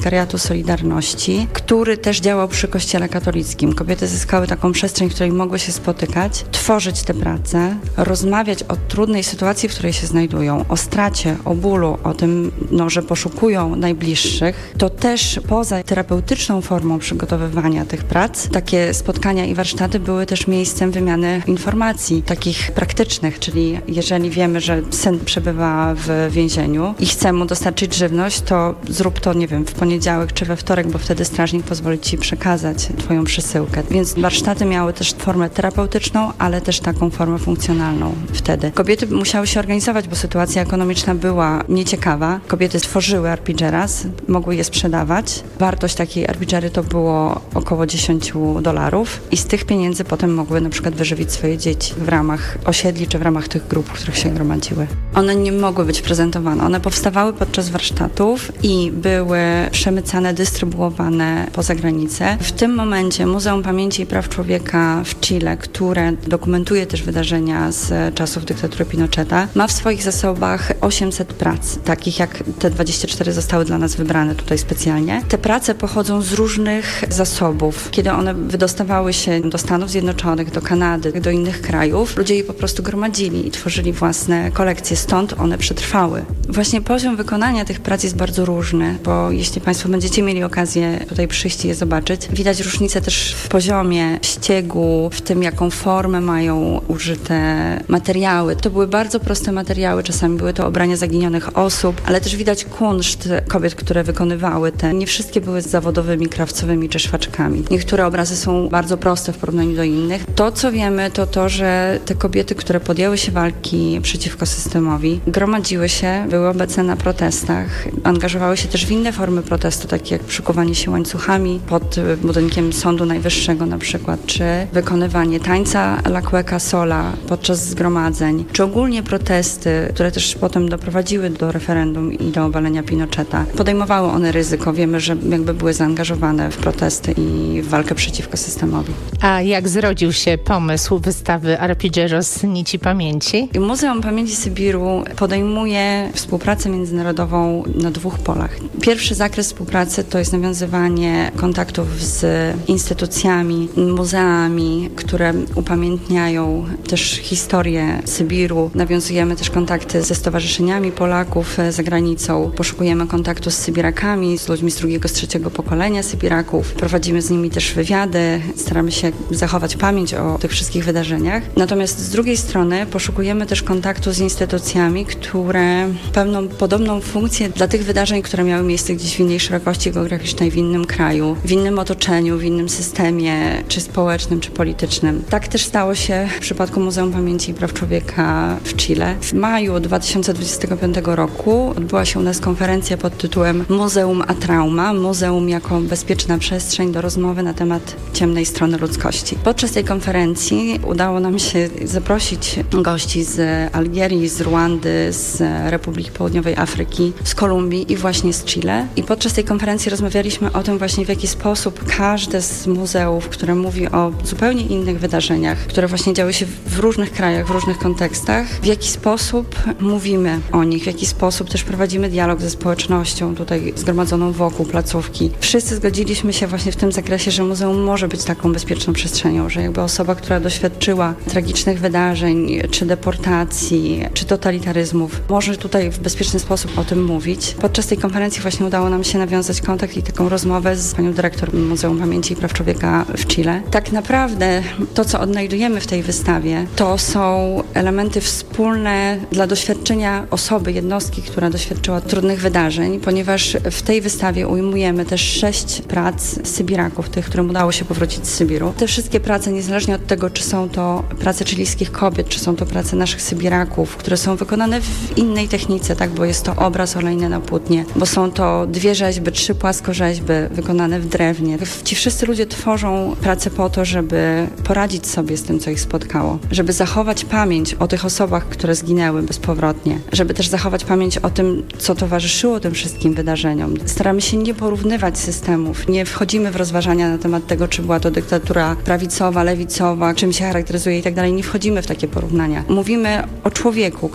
Solidarności, który też działał przy Kościele katolickim. Kobiety zyskały taką przestrzeń, w której mogły się spotykać, tworzyć te prace, rozmawiać o trudnej sytuacji, w której się znajdują, o stracie, o bólu, o tym, no, że poszukują najbliższych. To też poza terapeutyczną formą przygotowywania tych prac, takie spotkania i warsztaty były też miejscem wymiany informacji, takich praktycznych, czyli jeżeli wiemy, że syn przebywa w więzieniu i chce mu dostarczyć żywność, to zrób to, nie wiem, w poniedziałek czy we wtorek, bo wtedy strażnik pozwoli ci przekazać twoją przesyłkę. Więc warsztaty miały też formę terapeutyczną, ale też taką formę funkcjonalną wtedy. Kobiety musiały się organizować, bo sytuacja ekonomiczna była nieciekawa. Kobiety tworzyły arpidżeras, mogły je sprzedawać. Wartość takiej arpidżery to było około dziesięć dolarów i z tych pieniędzy potem mogły na przykład wyżywić swoje dzieci w ramach osiedli czy w ramach tych grup, w których się gromadziły. One nie mogły być prezentowane. One powstawały podczas warsztatów i były przemycane, dystrybuowane poza granicę. W tym momencie Muzeum Pamięci i Praw Człowieka w Chile, które dokumentuje też wydarzenia z czasów dyktatury Pinocheta, ma w swoich zasobach osiemset prac, takich jak te dwadzieścia cztery zostały dla nas wybrane tutaj specjalnie. Te prace pochodzą z różnych zasobów. Kiedy one wydostawały się do Stanów Zjednoczonych, do Kanady, do innych krajów, ludzie je po prostu gromadzili i tworzyli własne kolekcje, stąd one przetrwały. Właśnie poziom wykonania tych prac jest bardzo różny, bo jeśli Państwo będziecie mieli okazję tutaj przyjść i je zobaczyć, widać różnicę też w poziomie ściegu, w tym jaką formę mają użyte materiały. To były bardzo proste materiały, czasami były to ubrania zaginionych osób, ale też widać kunszt kobiet, które wykonywały te. Nie wszystkie były zawodowymi krawcowymi czy szwaczkami. Niektóre obrazy są bardzo proste w porównaniu do innych. To, co wiemy, to to, że te kobiety, które podjęły się walki przeciwko systemowi, gromadziły się, były obecne na protestach, angażowały się też w inne formy protestu, takie jak przykuwanie się łańcuchami pod budynkiem Sądu Najwyższego na przykład, czy wykonywanie tańca La Cueca Sola podczas zgromadzeń, czy ogólnie protesty, które też potem doprowadziły do referendum i do obalenia Pinocheta. Podejmowały one ryzyko. Wiemy, że jakby były zaangażowane w protesty i w walkę przeciwko systemowi. A jak zrodził się pomysł wystawy Arpilleros Nici Pamięci? Muzeum Pamięci Sybiru podejmuje współpracę międzynarodową na dwóch polach. Pierwszy zakres współpracy to jest nawiązywanie kontaktów z instytucjami, muzeami, które upamiętniają też historię Sybiru. Nawiązujemy też kontakty ze stowarzyszeniami Polaków za granicą. Poszukujemy kontaktu z Sybirakami, z ludźmi z drugiego, z trzeciego pokolenia Sybiraków. Prowadzimy z nimi też wywiady. Staramy się zachować pamięć o tych wszystkich wydarzeniach. Natomiast z drugiej strony poszukujemy też kontaktu z instytucjami, które pełnią podobną funkcję dla tych wydarzeń, które miały miejsce gdzieś w innej szerokości geograficznej, w innym kraju, w innym otoczeniu, w innym systemie, czy społecznym, czy politycznym. Tak też stało się w przypadku Muzeum Pamięci i Praw Człowieka w Chile. W maju dwa tysiące dwudziestego piątego roku odbyła się u nas konferencja pod tytułem Muzeum a Trauma. Muzeum jako bezpieczna przestrzeń do rozmowy na temat ciemnej strony ludzkości. Podczas tej konferencji udało nam się zaprosić gości z Algierii, z Ruandy, z Republiki Południowej Afryki, z Kolumbii i właśnie z Chile. I podczas tej konferencji rozmawialiśmy o tym właśnie, w jaki sposób każde z muzeów, które mówi o zupełnie innych wydarzeniach, które właśnie działy się w różnych krajach, w różnych kontekstach, w jaki sposób mówimy o nich, w jaki sposób też prowadzimy dialog ze społecznością tutaj zgromadzoną wokół placówki. Wszyscy zgodziliśmy się właśnie w tym zakresie, że muzeum może być taką bezpieczną przestrzenią, że jakby osoba, która doświadczyła tragicznych wydarzeń, czy deportacji, czy totalitaryzmów, może tutaj w bezpieczny sposób o tym mówić. Podczas tej konferencji właśnie udało nam się nawiązać kontakt i taką rozmowę z panią dyrektor Muzeum Pamięci i Praw Człowieka w Chile. Tak naprawdę to, co odnajdujemy w tej wystawie, to są elementy wspólne dla doświadczenia osoby, jednostki, która doświadczyła trudnych wydarzeń, ponieważ w tej wystawie ujmujemy też sześć prac Sybiraków, tych, którym udało się powrócić z Sybiru. Te wszystkie prace, niezależnie od tego, czy są to prace chilijskich kobiet, czy są to prace naszych Sybiraków, które są wykonane w innej technice, tak, bo jest to obraz olejny na płótnie, bo są to dwie rzeźby, trzy płaskorzeźby wykonane w drewnie. Ci wszyscy ludzie tworzą pracę po to, żeby poradzić sobie z tym, co ich spotkało, żeby zachować pamięć o tych osobach, które zginęły bezpowrotnie, żeby też zachować pamięć o tym, co towarzyszyło tym wszystkim wydarzeniom. Staramy się nie porównywać systemów, nie wchodzimy w rozważania na temat tego, czy była to dyktatura prawicowa, lewicowa, czym się charakteryzuje i tak dalej. Nie wchodzimy w takie porównania. Mówimy o człowieku, który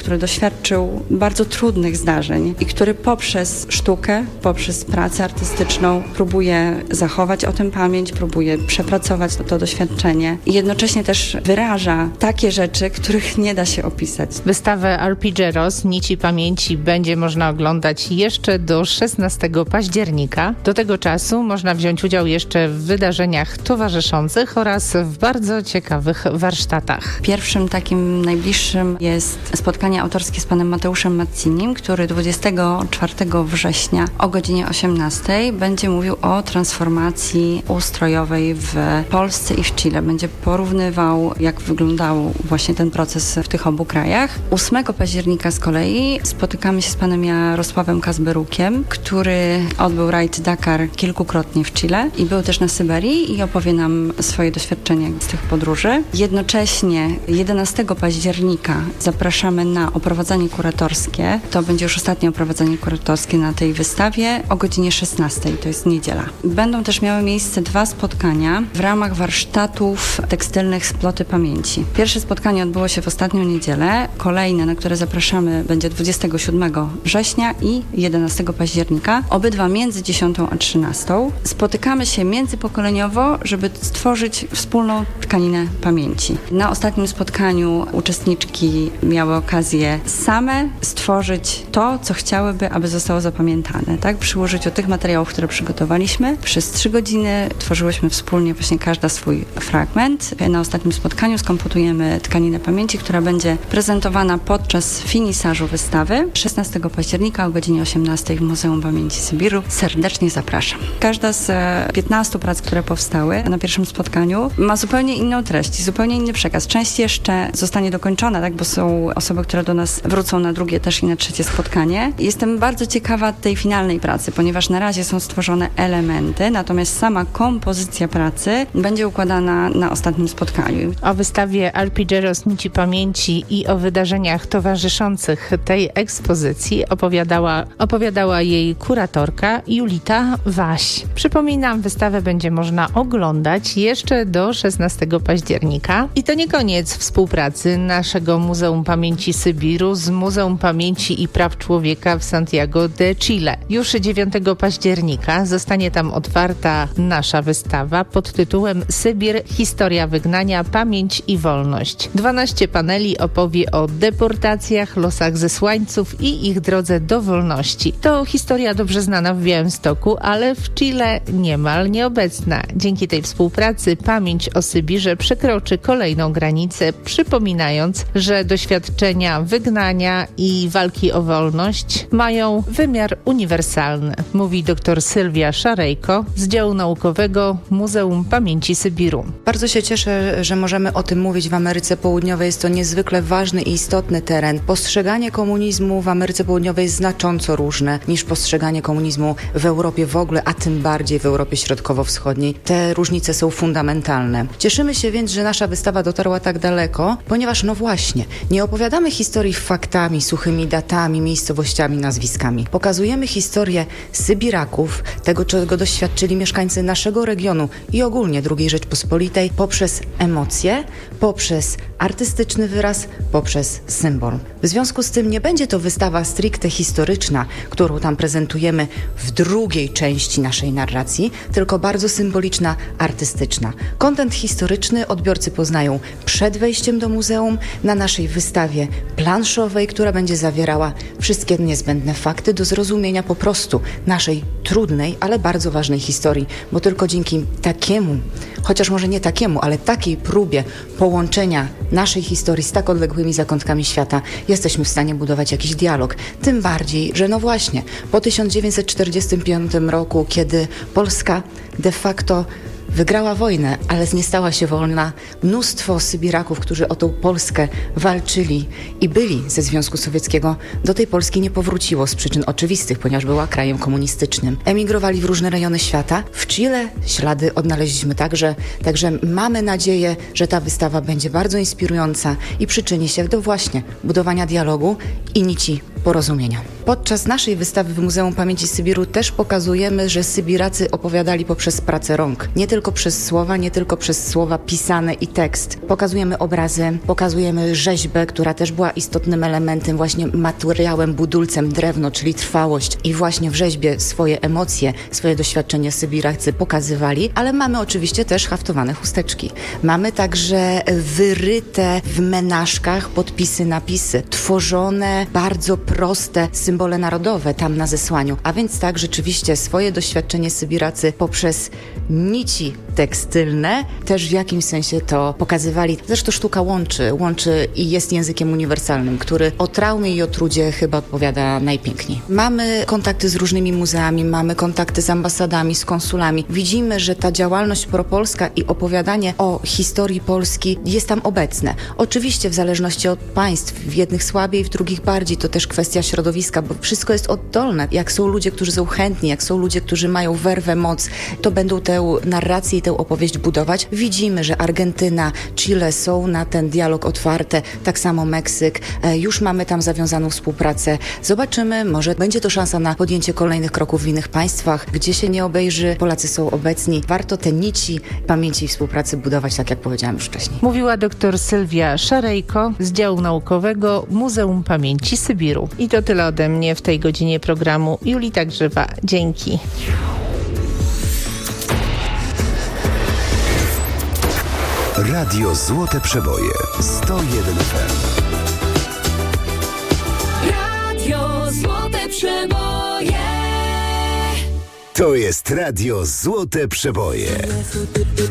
który doświadczył bardzo trudnych zdarzeń i który poprzez sztukę, poprzez pracę artystyczną próbuje zachować o tym pamięć, próbuje przepracować to, to doświadczenie i jednocześnie też wyraża takie rzeczy, których nie da się opisać. Wystawę Arpeggios Nici Pamięci będzie można oglądać jeszcze do szesnastego października. Do tego czasu można wziąć udział jeszcze w wydarzeniach towarzyszących oraz w bardzo ciekawych warsztatach. Pierwszym takim najbliższym jest spotkanie autorskie z panem Mateuszem Mazzinim, który dwudziestego czwartego września o godzinie osiemnastej będzie mówił o transformacji ustrojowej w Polsce i w Chile. Będzie porównywał, jak wyglądał właśnie ten proces w tych obu krajach. ósmego października z kolei spotykamy się z panem Jarosławem Kazberukiem, który odbył rajd Dakar kilkukrotnie w Chile i był też na Syberii i opowie nam swoje doświadczenia z tych podróży. Jednocześnie jedenastego października zapraszamy na oprowadzanie kuratorskie. To będzie już ostatnie oprowadzanie kuratorskie na tej wystawie o godzinie szesnastej, to jest niedziela. Będą też miały miejsce dwa spotkania w ramach warsztatów tekstylnych Sploty Pamięci. Pierwsze spotkanie odbyło się w ostatnią niedzielę, kolejne, na które zapraszamy, będzie dwudziestego siódmego września i jedenastego października, obydwa między dziesiątą a trzynastą. Spotykamy się międzypokoleniowo, żeby stworzyć wspólną tkaninę pamięci. Na ostatnim spotkaniu uczestniczki miały okazję same stworzyć to, co chciałyby, aby zostało zapamiętane. Tak? Przy użyciu tych materiałów, które przygotowaliśmy, przez trzy godziny tworzyłyśmy wspólnie właśnie każda swój fragment. Na ostatnim spotkaniu skomputujemy tkaninę pamięci, która będzie prezentowana podczas finisażu wystawy szesnastego października o godzinie osiemnastej w Muzeum Pamięci Sybiru. Serdecznie zapraszam. Każda z piętnastu prac, które powstały na pierwszym spotkaniu, ma zupełnie inną treść, zupełnie inny przekaz. Część jeszcze zostanie dokończona, tak, bo są osoby, które do nas wrócą na drugie też i na trzecie spotkanie. Jestem bardzo ciekawa tej finalnej pracy, ponieważ na razie są stworzone elementy, natomiast sama kompozycja pracy będzie układana na ostatnim spotkaniu. O wystawie Arpeggios Nici Pamięci i o wydarzeniach towarzyszących tej ekspozycji opowiadała, opowiadała jej kuratorka Julita Waś. Przypominam, wystawę będzie można oglądać jeszcze do szesnastego października. I to nie koniec współpracy naszego Muzeum Pamięci Sybiru z Muzeum Pamięci i Praw Człowieka w Santiago de Chile. Już dziewiątego października zostanie tam otwarta nasza wystawa pod tytułem Sybir – Historia wygnania, pamięć i wolność. dwanaście paneli opowie o deportacjach, losach zesłańców i ich drodze do wolności. To historia dobrze znana w Białymstoku, ale w Chile niemal nieobecna. Dzięki tej współpracy pamięć o Sybirze przekroczy kolejną granicę, przypominając, że doświadczenia wygnania i walki o wolność mają wymiar uniwersalny, mówi dr Sylwia Szarejko z działu naukowego Muzeum Pamięci Sybiru. Bardzo się cieszę, że możemy o tym mówić w Ameryce Południowej. Jest to niezwykle ważny i istotny teren. Postrzeganie komunizmu w Ameryce Południowej jest znacząco różne niż postrzeganie komunizmu w Europie w ogóle, a tym bardziej w Europie Środkowo-Wschodniej. Te różnice są fundamentalne. Cieszymy się więc, że nasza wystawa dotarła tak daleko, ponieważ no właśnie, nie opowiadamy historii faktami, suchymi datami, miejscowościami, nazwiskami. Pokazujemy historię Sybiraków, tego, czego doświadczyli mieszkańcy naszego regionu i ogólnie drugiej Rzeczpospolitej poprzez emocje, poprzez artystyczny wyraz, poprzez symbol. W związku z tym nie będzie to wystawa stricte historyczna, którą tam prezentujemy w drugiej części naszej narracji, tylko bardzo symboliczna, artystyczna. Kontent historyczny odbiorcy poznają przed wejściem do muzeum na naszej wystawie planszowej, która będzie zawierała wszystkie niezbędne fakty do zrozumienia po prostu naszej trudnej, ale bardzo ważnej historii, bo tylko dzięki takiemu, chociaż może nie takiemu, ale takiej próbie połączenia naszej historii z tak odległymi zakątkami świata jesteśmy w stanie budować jakiś dialog. Tym bardziej, że no właśnie, po tysiąc dziewięćset czterdziestym piątym roku, kiedy Polska de facto wygrała wojnę, ale nie stała się wolna. Mnóstwo Sybiraków, którzy o tą Polskę walczyli i byli ze Związku Sowieckiego, do tej Polski nie powróciło z przyczyn oczywistych, ponieważ była krajem komunistycznym. Emigrowali w różne rejony świata. W Chile ślady odnaleźliśmy także, także mamy nadzieję, że ta wystawa będzie bardzo inspirująca i przyczyni się do właśnie budowania dialogu i nici porozumienia. Podczas naszej wystawy w Muzeum Pamięci Sybiru też pokazujemy, że Sybiracy opowiadali poprzez pracę rąk. Nie tylko przez słowa, nie tylko przez słowa pisane i tekst. Pokazujemy obrazy, pokazujemy rzeźbę, która też była istotnym elementem, właśnie materiałem, budulcem, drewno, czyli trwałość. I właśnie w rzeźbie swoje emocje, swoje doświadczenia Sybiracy pokazywali, ale mamy oczywiście też haftowane chusteczki. Mamy także wyryte w menażkach podpisy, napisy, tworzone bardzo proste symbole narodowe tam na zesłaniu. A więc tak, rzeczywiście swoje doświadczenie Sybiracy poprzez nici tekstylne też w jakimś sensie to pokazywali. Zresztą sztuka łączy, łączy i jest językiem uniwersalnym, który o traumie i o trudzie chyba odpowiada najpiękniej. Mamy kontakty z różnymi muzeami, mamy kontakty z ambasadami, z konsulami. Widzimy, że ta działalność propolska i opowiadanie o historii Polski jest tam obecne. Oczywiście w zależności od państw, w jednych słabiej, w drugich bardziej, to też kwestia środowiska, bo wszystko jest oddolne. Jak są ludzie, którzy są chętni, jak są ludzie, którzy mają werwę, moc, to będą tę narrację i tę opowieść budować. Widzimy, że Argentyna, Chile są na ten dialog otwarte, tak samo Meksyk. Już mamy tam zawiązaną współpracę. Zobaczymy, może będzie to szansa na podjęcie kolejnych kroków w innych państwach, gdzie się nie obejrzy. Polacy są obecni. Warto te nici pamięci i współpracy budować, tak jak powiedziałam już wcześniej. Mówiła dr Sylwia Szarejko z działu naukowego Muzeum Pamięci Sybiru. I to tyle ode mnie w tej godzinie programu. Julita Grzywa. Dzięki. Radio Złote Przeboje sto jeden F M. Radio Złote Przeboje. To jest Radio Złote Przeboje.